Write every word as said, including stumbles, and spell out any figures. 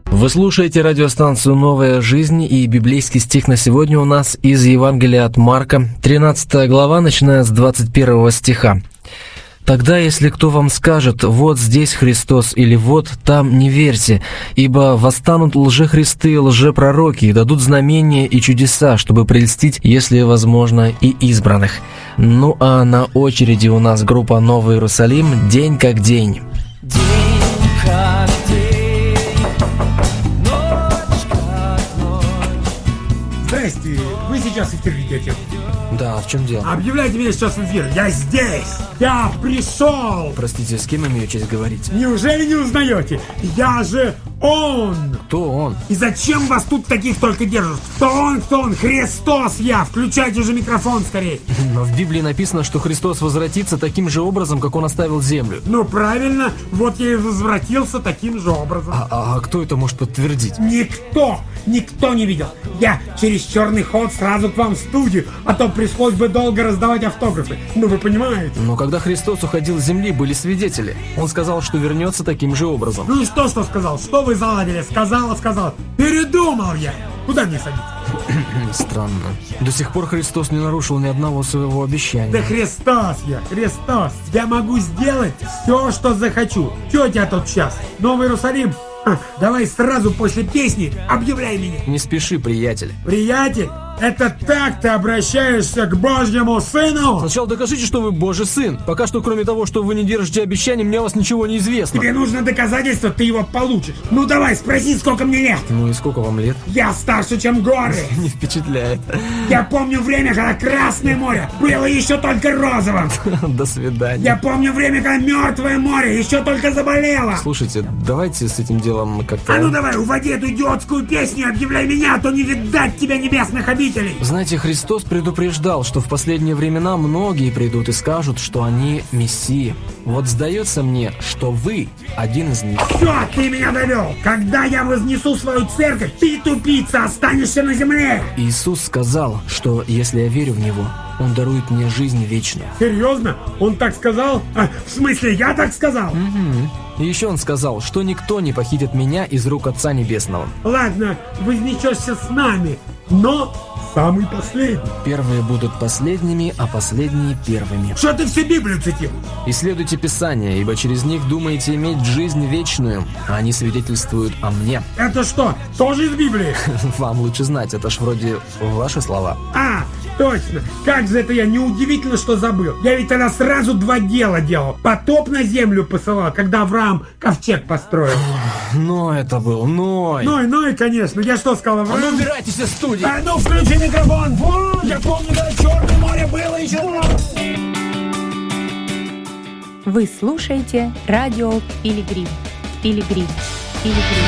Вы слушаете радиостанцию «Новая жизнь», и библейский стих на сегодня у нас из Евангелия от Марка, тринадцатая глава, начиная с двадцать первого стиха. «Тогда, если кто вам скажет, вот здесь Христос или вот там, не верьте, ибо восстанут лжехристы и лжепророки и дадут знамения и чудеса, чтобы прельстить, если возможно, и избранных». Ну а на очереди у нас группа «Новый Иерусалим», «День как день». День как день, ночь как ночь. Здрасте, вы сейчас эфир ведете? Да, в чем дело? Объявляйте меня сейчас в эфир. Я здесь! Я пришел! Простите, с кем имею честь говорить? Неужели не узнаете? Я же он! Кто он? И зачем вас тут таких только держат? Кто он, кто он? Христос я! Включайте же микрофон скорее! Но в Библии написано, что Христос возвратится таким же образом, как Он оставил землю. Ну правильно, вот я и возвратился таким же образом. А, а, а кто это может подтвердить? Никто! Никто не видел! Я через черный ход сразу к вам в студию, а то пришлось бы долго раздавать автографы. Ну вы понимаете? Но когда Христос уходил с земли, были свидетели. Он сказал, что вернется таким же образом. Ну и что, что сказал? Что вы заладили? Сказала, сказала. Передумал я. Куда мне садиться? Странно. До сих пор Христос не нарушил ни одного своего обещания. Да Христос я, Христос. Я могу сделать все, что захочу. Че у тебя тут сейчас? Новый Иерусалим? А, давай сразу после песни объявляй меня. Не спеши, приятель. Приятель, это так ты обращаешься к Божьему Сыну? Сначала докажите, что вы Божий Сын. Пока что, кроме того, что вы не держите обещаний, мне о вас ничего не известно. Тебе нужно доказательство, ты его получишь. Ну давай, спроси, сколько мне лет. Ну и сколько вам лет? Я старше, чем горы. Не впечатляет. Я помню время, когда Красное море было еще только розовым. До свидания. Я помню время, когда Мертвое море еще только заболело. Слушайте, давайте с этим делом как-то... А ну давай, уводи эту идиотскую песню и объявляй меня, а то не видать тебя небесных обителей. Знаете, Христос предупреждал, что в последние времена многие придут и скажут, что они Мессии. Вот сдается мне, что вы один из них. Все, ты меня довел. Когда я вознесу свою церковь, ты, тупица, останешься на земле. Иисус сказал, что если я верю в Него, Он дарует мне жизнь вечную. Серьезно? Он так сказал? А, в смысле, я так сказал? Угу. И еще Он сказал, что никто не похитит меня из рук Отца Небесного. Ладно, вознесешься с нами, но самый последний. Первые будут последними, а последние первыми. Что ты всю Библию цитируешь? Исследуйте Писание, ибо через них думаете иметь жизнь вечную, а они свидетельствуют о мне. Это что, тоже из Библии? Вам лучше знать, это ж вроде ваши слова. А, точно. Как же это я, неудивительно, что забыл. Я ведь тогда сразу два дела делал. Потоп на землю посылал, когда Авраам ковчег построил. Но это был Ной. Ной, Ной, конечно. Я что сказал, Авраам? А ну убирайтесь из студии. А ну включи микрофон. Вон, я помню, когда Черное море было еще. Вы слушаете радио Пилигрим. Пилигрим. Пилигрим.